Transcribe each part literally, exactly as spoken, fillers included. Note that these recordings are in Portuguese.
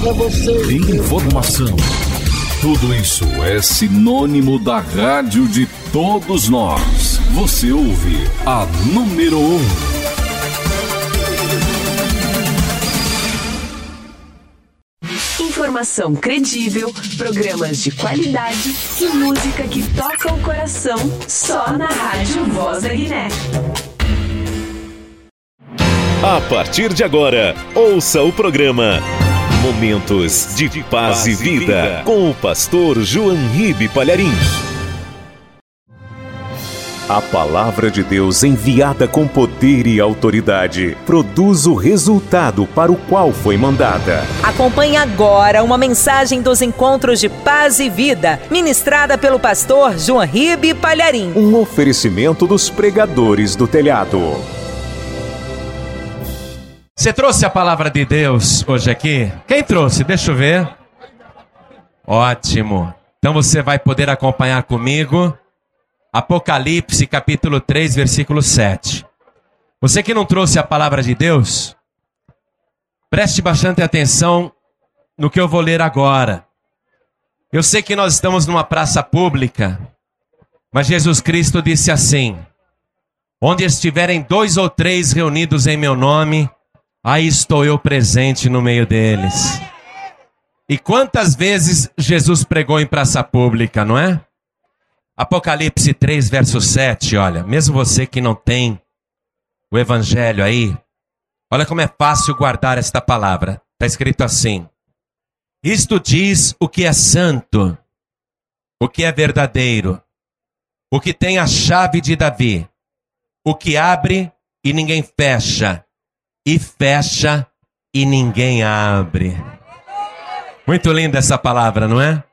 Informação. Tudo isso é sinônimo da rádio de todos nós. Você ouve a número um. Informação credível, programas de qualidade e música que toca o coração, só na Rádio Voz da Guiné. A partir de agora, ouça o programa Momentos de Paz e Vida, com o pastor João Ribe Palharim. A palavra de Deus, enviada com poder e autoridade, produz o resultado para o qual foi mandada. Acompanhe agora uma mensagem dos Encontros de Paz e Vida, ministrada pelo pastor João Ribe Palharim. Um oferecimento dos pregadores do telhado. Você trouxe a palavra de Deus hoje aqui? Quem trouxe? Deixa eu ver. Ótimo. Então você vai poder acompanhar comigo Apocalipse capítulo três, versículo sete. Você que não trouxe a palavra de Deus, preste bastante atenção no que eu vou ler agora. Eu sei que nós estamos numa praça pública, mas Jesus Cristo disse assim: onde estiverem dois ou três reunidos em meu nome, aí estou eu presente no meio deles. E quantas vezes Jesus pregou em praça pública, não é? Apocalipse três, verso sete, olha, mesmo você que não tem o evangelho aí, olha como é fácil guardar esta palavra. Está escrito assim: isto diz o que é santo, o que é verdadeiro, o que tem a chave de Davi, o que abre e ninguém fecha, e fecha e ninguém abre. Muito linda essa palavra, não é?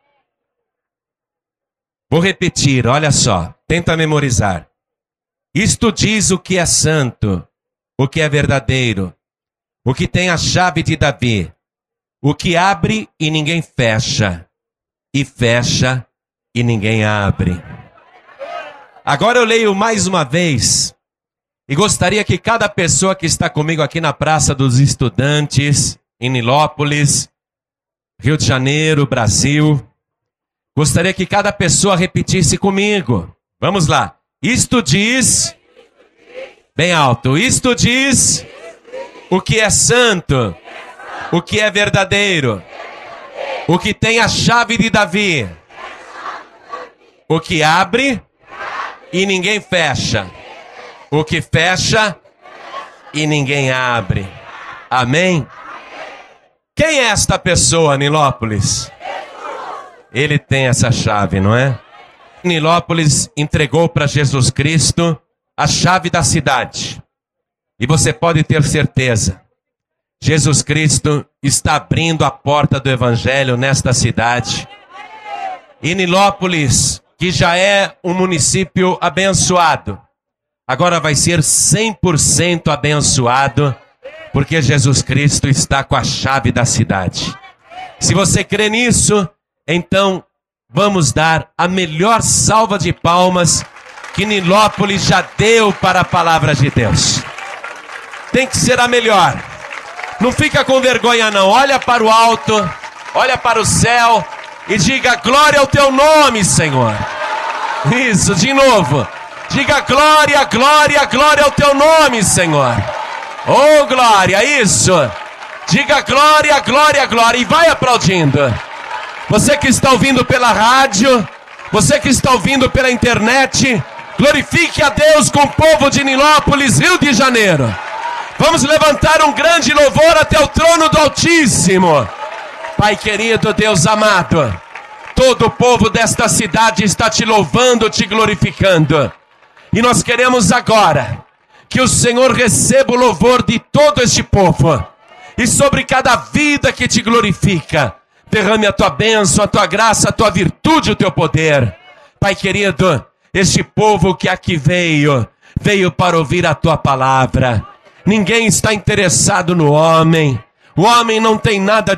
Vou repetir, olha só, tenta memorizar. Isto diz o que é santo, o que é verdadeiro, o que tem a chave de Davi, o que abre e ninguém fecha, e fecha e ninguém abre. Agora eu leio mais uma vez, e gostaria que cada pessoa que está comigo aqui na Praça dos Estudantes, em Nilópolis, Rio de Janeiro, Brasil, gostaria que cada pessoa repetisse comigo. Vamos lá. Isto diz, bem alto, isto diz o que é santo, o que é verdadeiro, o que tem a chave de Davi, o que abre e ninguém fecha, o que fecha e ninguém abre. Amém? Quem é esta pessoa, Nilópolis? Ele tem essa chave, não é? Nilópolis entregou para Jesus Cristo a chave da cidade. E você pode ter certeza, Jesus Cristo está abrindo a porta do Evangelho nesta cidade. E Nilópolis, que já é um município abençoado, agora vai ser cem por cento abençoado, porque Jesus Cristo está com a chave da cidade. Se você crê nisso, então vamos dar a melhor salva de palmas que Nilópolis já deu para a palavra de Deus. Tem que ser a melhor. Não fica com vergonha não. Olha para o alto, olha para o céu e diga glória ao teu nome, Senhor. Isso, de novo. Diga glória, glória, glória ao teu nome, Senhor. Oh, glória, isso. Diga glória, glória, glória e vai aplaudindo. Você que está ouvindo pela rádio, você que está ouvindo pela internet, glorifique a Deus com o povo de Nilópolis, Rio de Janeiro. Vamos levantar um grande louvor até o trono do Altíssimo. Pai querido, Deus amado, todo o povo desta cidade está te louvando, te glorificando. E nós queremos agora que o Senhor receba o louvor de todo este povo. E sobre cada vida que te glorifica, derrame a tua bênção, a tua graça, a tua virtude, o teu poder. Pai querido, este povo que aqui veio, veio para ouvir a tua palavra. Ninguém está interessado no homem. O homem não tem nada